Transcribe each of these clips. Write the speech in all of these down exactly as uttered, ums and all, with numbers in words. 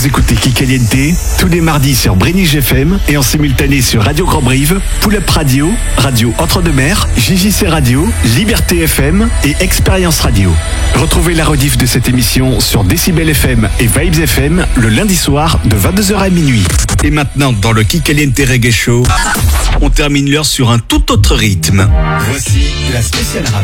Vous écoutez Kikaliente tous les mardis sur Brénige F M et en simultané sur Radio Grand Brive, Pull Up Radio, Radio Entre-deux-Mers, J J C Radio, Liberté F M et Expérience Radio. Retrouvez la rediff de cette émission sur Décibel F M et Vibes F M le lundi soir de vingt-deux heures à minuit. Et maintenant, dans le Kikaliente Reggae Show, on termine l'heure sur un tout autre rythme. Voici la spéciale rap.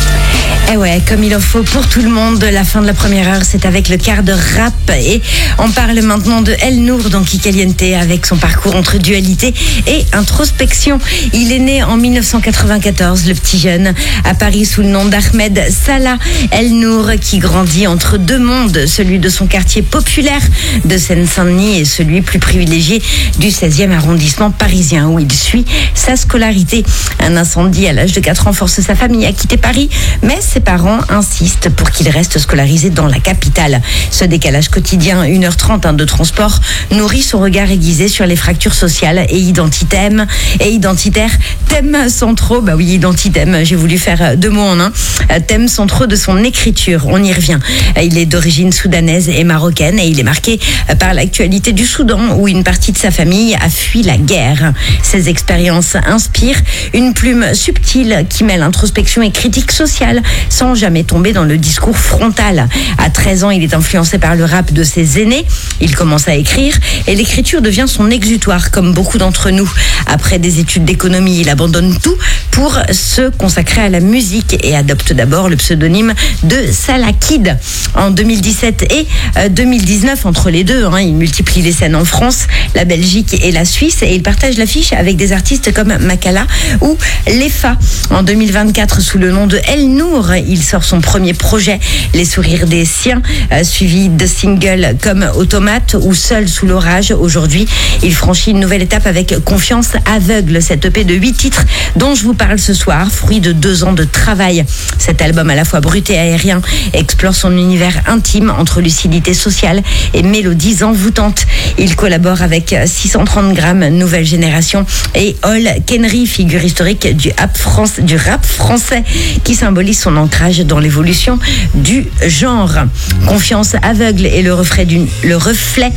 Eh ouais, comme il en faut pour tout le monde, la fin de la première heure, c'est avec le quart de rap. Et on parle maintenant de El Nour dans Kikaliente avec son parcours entre dualité et introspection. Il est né en dix-neuf cent quatre-vingt-quatorze, le petit jeune, à Paris sous le nom d'Ahmed Salah El Nour, qui grandit entre deux mondes, celui de son quartier populaire de Seine-Saint-Denis et celui plus privilégié du seizième arrondissement parisien, où il suit sa scolarité. Un incendie à l'âge de quatre ans force sa famille à quitter Paris, mais ses parents insistent pour qu'il reste scolarisé dans la capitale. Ce décalage quotidien, une heure trente de transport, nourrit son regard aiguisé sur les fractures sociales et identitaires. Et identitaires, thèmes centraux, bah oui, identitaires, j'ai voulu faire deux mots en un, thèmes centraux de son écriture, on y revient. Il est d'origine soudanaise et marocaine et il est marqué par l'actualité du Soudan où une partie de sa famille a fui la guerre. Ses expériences inspirent une plume subtile qui mêle introspection et critique sociale sans jamais tomber dans le discours frontal. À treize ans, il est influencé par le rap de ses aînés. Il commence à écrire et l'écriture devient son exutoire, comme beaucoup d'entre nous. Après des études d'économie, il abandonne tout pour se consacrer à la musique et adopte d'abord le pseudonyme de Salah Kid. En deux mille dix-sept et deux mille dix-neuf, entre les deux, hein, il multiplie les scènes en France, la Belgique et la Suisse et il partage l'affiche avec des artistes comme Makala ou Lefa. En deux mille vingt-quatre, sous le nom de El Nour, il sort son premier projet, Les Sourires des Siens, euh, suivi de singles comme Automate ou Seul sous l'orage. Aujourd'hui, il franchit une nouvelle étape avec Confiance aveugle, cette E P de huit titres dont je vous parle ce soir, fruit de deux ans de travail. Cet album à la fois brut et aérien explore son univers intime entre lucidité sociale et mélodies envoûtantes. Il collabore avec six cent trente grammes, Nouvelle Génération et Ol Kenry, figure historique du rap, France, du rap français qui symbolise son ancrage dans l'évolution du genre. Confiance aveugle est le reflet d'une, le reflet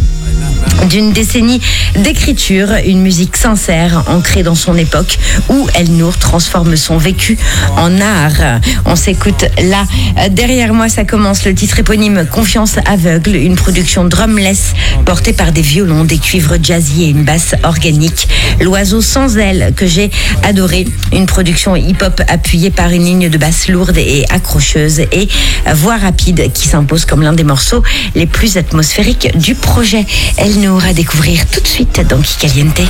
d'une décennie d'écriture, une musique sincère ancrée dans son époque où El Nour transforme son vécu en art. On s'écoute là. Derrière moi, ça commence le titre éponyme Confiance aveugle, une production drumless portée par des violons, des cuivres jazzy et une basse organique. L'oiseau sans aile que j'ai adoré, une production hip-hop appuyée par une ligne de basse lourde et accrocheuse et voix rapide qui s'impose comme l'un des morceaux les plus atmosphériques du projet. El Nour à découvrir tout de suite dans Kikaliente.